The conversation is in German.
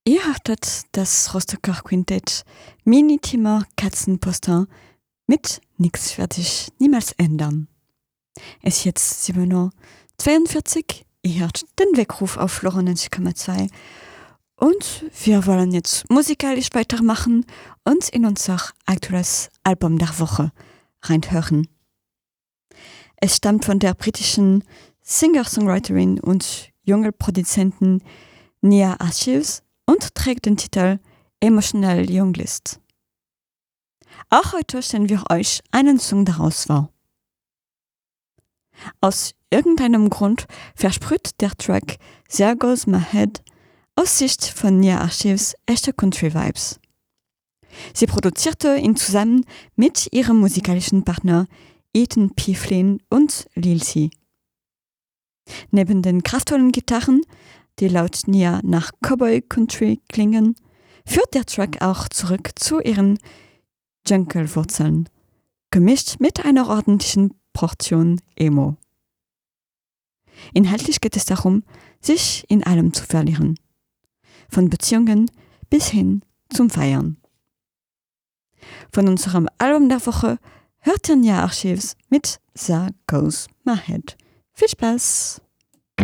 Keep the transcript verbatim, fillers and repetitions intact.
Ihr hörtet das Rostocker Quintett Mini-Thema Katzenposter mit Nix wird sich niemals ändern. Es ist jetzt sieben Uhr zweiundvierzig, ihr hört den Weckruf auf neunzig Komma zwei und wir wollen jetzt musikalisch weitermachen und in unser aktuelles Album der Woche reinhören. Es stammt von der britischen Singer-Songwriterin und junge Produzentin Nia Archives und trägt den Titel Emotional Young List. Auch heute stellen wir euch einen Song daraus vor. Aus irgendeinem Grund versprüht der Track There Goes My Head aus Sicht von Nia Archives echte Country-Vibes. Sie produzierte ihn zusammen mit ihrem musikalischen Partner Ethan P. Flynn und Lil C. Neben den kraftvollen Gitarren, die laut Nia nach Cowboy Country klingen, führt der Track auch zurück zu ihren Jungle-Wurzeln, gemischt mit einer ordentlichen Portion Emo. Inhaltlich geht es darum, sich in allem zu verlieren. Von Beziehungen bis hin zum Feiern. Von unserem Album der Woche hört ihr Nia Archives mit There Goes My Head. Viel Spaß!